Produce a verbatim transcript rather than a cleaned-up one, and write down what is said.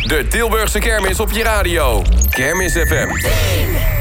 De Tilburgse kermis op je radio. Kermis F M.